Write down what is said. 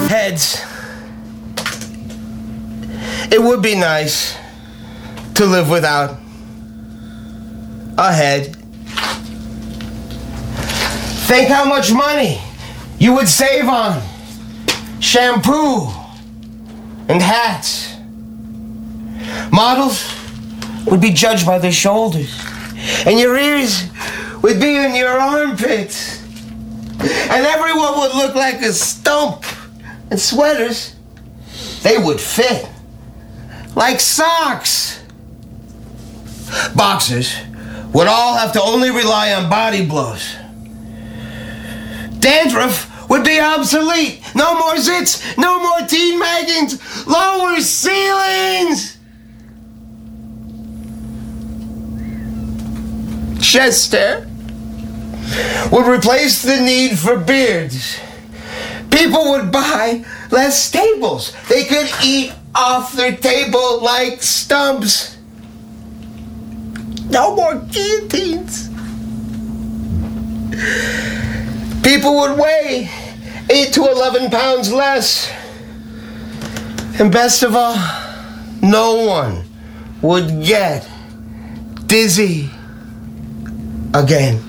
Heads. It would be nice to live without a head. Think how much money you would save on shampoo and hats. Models would be judged by their shoulders, and your ears would be in your armpits, and everyone would look like a stump. And sweaters, they would fit like socks. Boxers would all have to only rely on body blows. Dandruff would be obsolete. No more zits, no more teen magazines, lower ceilings. Chest hair would replace the need for beards. People would buy less staples. They could eat off their table like stumps. No more guillotines. People would weigh 8 to 11 pounds less. And best of all, no one would get dizzy again.